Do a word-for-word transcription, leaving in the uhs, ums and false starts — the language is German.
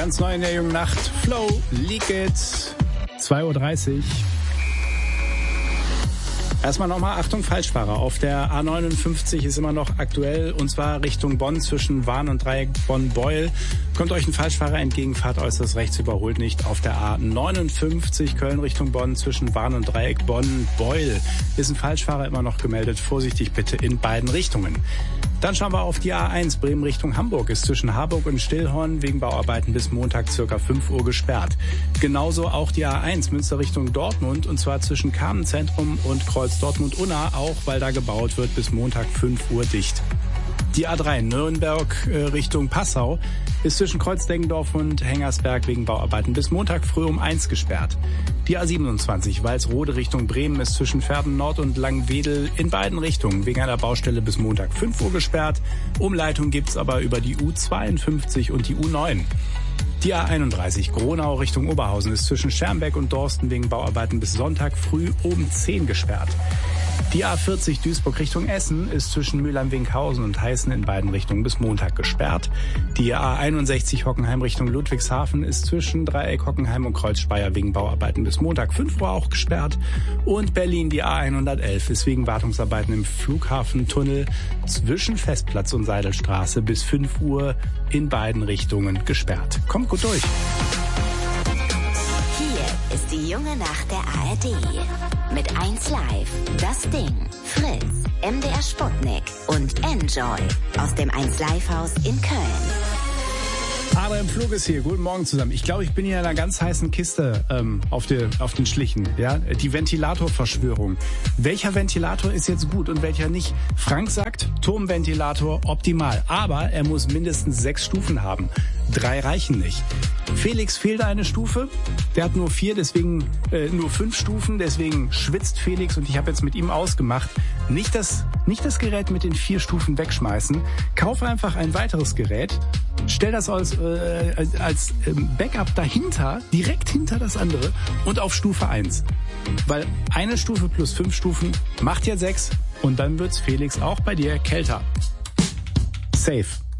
Ganz neu in der jungen Nacht. Flow, Leak It. zwei Uhr dreißig. Erstmal nochmal, Achtung, Falschfahrer. Auf der A neunundfünfzig ist immer noch aktuell, und zwar Richtung Bonn zwischen Wahn und Dreieck Bonn-Beul. Kommt euch ein Falschfahrer entgegen, fahrt äußerst rechts, überholt nicht. Auf der A neunundfünfzig Köln Richtung Bonn zwischen Wahn und Dreieck Bonn-Beul ist ein Falschfahrer immer noch gemeldet. Vorsichtig bitte in beiden Richtungen. Dann schauen wir auf die A eins, Bremen Richtung Hamburg, ist zwischen Harburg und Stillhorn wegen Bauarbeiten bis Montag circa fünf Uhr gesperrt. Genauso auch die A eins, Münster Richtung Dortmund, und zwar zwischen Carmenzentrum und Kreuz Dortmund-Unna, auch weil da gebaut wird, bis Montag fünf Uhr dicht. Die A drei, Nürnberg äh, Richtung Passau, ist zwischen Kreuz-Deggendorf und Hengersberg wegen Bauarbeiten bis Montag früh um eins gesperrt. Die A siebenundzwanzig, Walsrode Richtung Bremen, ist zwischen Verden Nord und Langwedel in beiden Richtungen wegen einer Baustelle bis Montag fünf Uhr gesperrt. Umleitung gibt's aber über die U zweiundfünfzig und die U neun. Die A einunddreißig, Gronau Richtung Oberhausen, ist zwischen Schermbeck und Dorsten wegen Bauarbeiten bis Sonntag früh um zehn gesperrt. Die A vierzig, Duisburg Richtung Essen, ist zwischen Mülheim-Winkhausen und Heißen in beiden Richtungen bis Montag gesperrt. Die A einundsechzig, Hockenheim Richtung Ludwigshafen, ist zwischen Dreieck Hockenheim und Kreuzspeyer wegen Bauarbeiten bis Montag fünf Uhr auch gesperrt. Und Berlin, die A hundertelf, ist wegen Wartungsarbeiten im Flughafentunnel zwischen Festplatz und Seidelstraße bis fünf Uhr in beiden Richtungen gesperrt. Kommt gut durch. Hier ist die junge Nacht der A R D. Mit eins Live, Das Ding, Fritz, M D R Sputnik und Enjoy aus dem eins Live Haus in Köln. Aber im Flug ist hier. Guten Morgen zusammen. Ich glaube, ich bin hier in einer ganz heißen Kiste ähm, auf, der, auf den Schlichen. Ja? Die Ventilatorverschwörung. Welcher Ventilator ist jetzt gut und welcher nicht? Frank sagt, Turmventilator optimal. Aber er muss mindestens sechs Stufen haben. Drei reichen nicht. Felix fehlt eine Stufe. Der hat nur vier, deswegen äh, nur fünf Stufen. Deswegen schwitzt Felix, und ich habe jetzt mit ihm ausgemacht, nicht das, nicht das Gerät mit den vier Stufen wegschmeißen. Kauf einfach ein weiteres Gerät. Stell das als, äh, als Backup dahinter, direkt hinter das andere und auf Stufe eins. Weil eine Stufe plus fünf Stufen macht ja sechs, und dann wird's, Felix, auch bei dir kälter. Safe.